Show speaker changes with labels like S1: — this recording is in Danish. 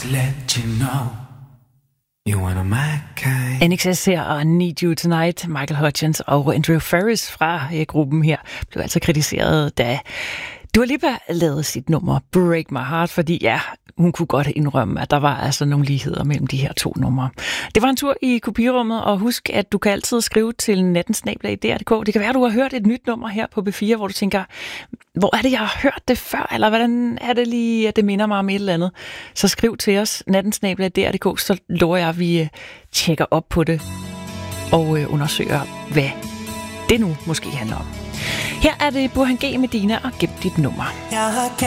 S1: just let you know you one of my kind.
S2: NXS her og Need You Tonight. Michael Hutchence og Andrew Ferris fra gruppen her blev altså kritiseret, da Dua Lipa lavede sit nummer Break My Heart, fordi ja, hun kunne godt indrømme, at der var altså nogle ligheder mellem de her to numre. Det var en tur i kopirummet, og husk, at du kan altid skrive til nattensnabel.dr.dk. Det kan være, at du har hørt et nyt nummer her på B4, hvor du tænker, hvor er det, jeg har hørt det før, eller hvordan er det lige, at det minder mig om et eller andet. Så skriv til os, nattensnabel.dr.dk, så lover jeg, at vi tjekker op på det og undersøger, hvad det nu måske handler om. Her er det Burhan G. Medina og Gem dit nummer.